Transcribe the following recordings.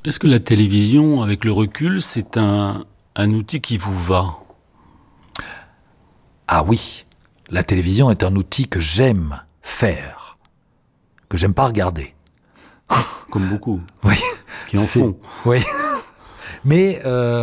Est-ce que la télévision, avec le recul, c'est un outil qui vous va? Ah oui, la télévision est un outil que j'aime faire, que j'aime pas regarder. Comme beaucoup, Oui, qui en font. Oui, mais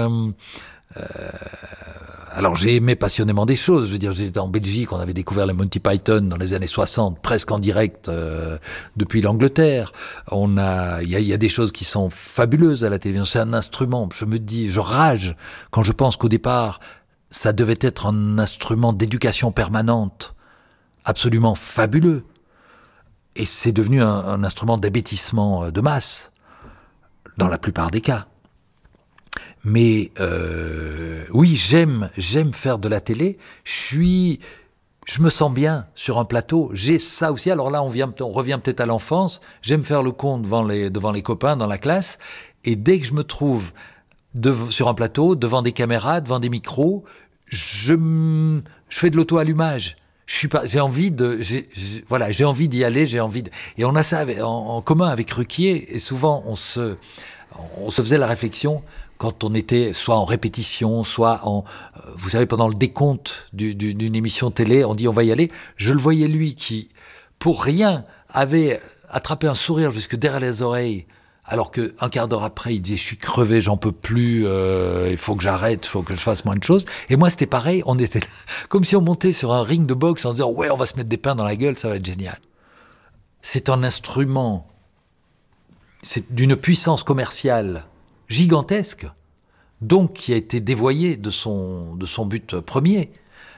alors j'ai aimé passionnément des choses. Je veux dire, j'étais en Belgique, on avait découvert les Monty Python dans les années 60, presque en direct depuis l'Angleterre. Il y a des choses qui sont fabuleuses à la télévision. C'est un instrument. Je rage quand je pense qu'au départ, ça devait être un instrument d'éducation permanente, absolument fabuleux. Et c'est devenu un instrument d'abêtissement de masse, dans la plupart des cas. Mais oui, j'aime faire de la télé. Je me sens bien sur un plateau. J'ai ça aussi. Alors là, on revient peut-être à l'enfance. J'aime faire le con devant les copains dans la classe. Et dès que je me trouve sur un plateau, devant des caméras, devant des micros, je fais de l'auto-allumage. J'ai envie d'y aller, et on a ça en commun avec Ruquier, et souvent on se faisait la réflexion quand on était soit en répétition, soit vous savez, pendant le décompte d'une émission télé, on dit on va y aller. Je le voyais lui qui, pour rien, avait attrapé un sourire jusque derrière les oreilles, alors qu'un quart d'heure après, il disait « je suis crevé, j'en peux plus, il faut que j'arrête, il faut que je fasse moins de choses ». Et moi, c'était pareil, on était là, comme si on montait sur un ring de boxe en disant « ouais, on va se mettre des pains dans la gueule, ça va être génial ». C'est un instrument, c'est d'une puissance commerciale gigantesque, donc qui a été dévoyé de son but premier.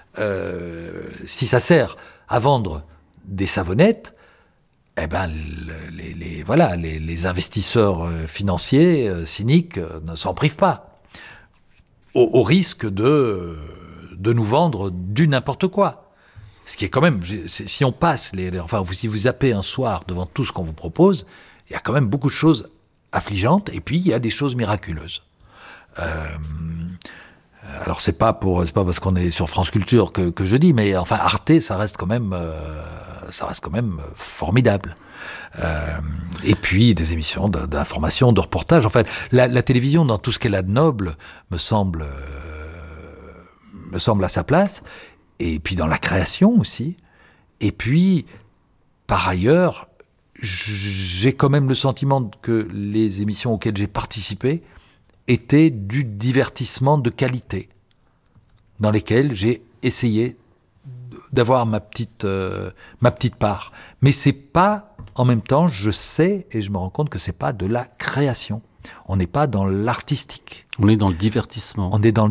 Si ça sert à vendre des savonnettes, eh ben, les investisseurs financiers, cyniques, ne s'en privent pas, au risque de nous vendre du n'importe quoi. Ce qui est quand même, si on passe, si vous zappez un soir devant tout ce qu'on vous propose, il y a quand même beaucoup de choses affligeantes, et puis il y a des choses miraculeuses. Alors c'est pas parce qu'on est sur France Culture que je dis, mais enfin Arte, ça reste quand même formidable. Et puis des émissions d'information, de reportage. Enfin, la télévision, dans tout ce qu'elle a de noble, me semble à sa place. Et puis dans la création aussi. Et puis, par ailleurs, j'ai quand même le sentiment que les émissions auxquelles j'ai participé étaient du divertissement de qualité, dans lesquelles j'ai essayé d'avoir ma petite part. Mais c'est pas, en même temps, je sais et je me rends compte que c'est pas de la création. On n'est pas dans l'artistique. On est dans le divertissement. On est dans